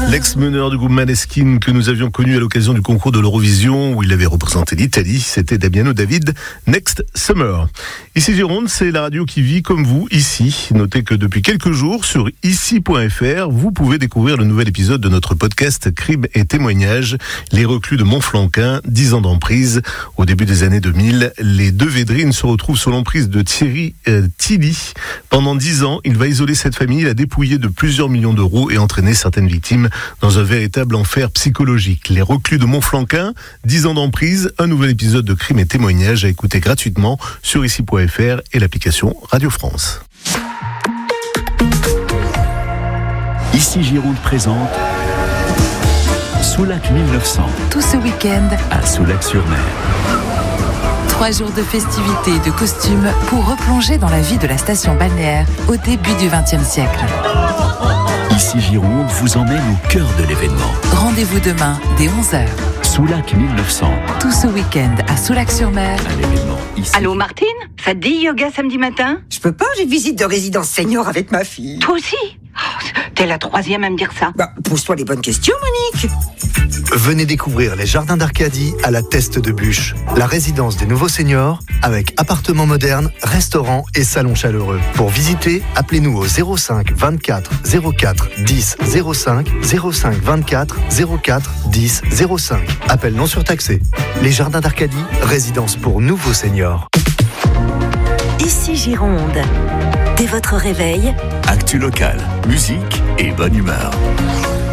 L'ex-meneur du groupe Maneskin que nous avions connu à l'occasion du concours de l'Eurovision où il avait représenté l'Italie, c'était Damiano David, Next Summer. Ici Gironde, c'est la radio qui vit comme vous, ici. Notez que depuis quelques jours, sur ici.fr, vous pouvez découvrir le nouvel épisode de notre podcast Crimes et témoignages, les reclus de Montflanquin, 10 ans d'emprise. Au début des années 2000, les deux Védrines se retrouvent sous l'emprise de Thierry Tilly. Pendant 10 ans, il va isoler cette famille, la dépouiller de plusieurs millions d'euros et entraîner certaines victimes dans un véritable enfer psychologique. Les reclus de Montflanquin, 10 ans d'emprise, un nouvel épisode de Crimes et témoignages à écouter gratuitement sur ici.fr et l'application Radio France. Ici Gironde présente Soulac 1900. Tout ce week-end à Soulac-sur-Mer. 3 jours de festivités et de costumes pour replonger dans la vie de la station balnéaire au début du XXe siècle. Ici Gironde vous emmène au cœur de l'événement. Rendez-vous demain dès 11h. Soulac 1900. Tout ce week-end à Soulac-sur-Mer. À l'événement ici. Allô Martine, ça te dit yoga samedi matin? Je peux pas, j'ai une visite de résidence senior avec ma fille. Toi aussi? T'es la 3e à me dire ça. Pose-toi les bonnes questions, Monique. Venez découvrir les jardins d'Arcadie à la Teste de Bûche, la résidence des nouveaux seniors avec appartements modernes, restaurants et salons chaleureux. Pour visiter, appelez-nous au 05 24 04 10 05 05 24 04 10 05. Appel non surtaxé. Les jardins d'Arcadie, résidence pour nouveaux seniors. Ici Gironde. Dès votre réveil, Actu local, musique et bonne humeur.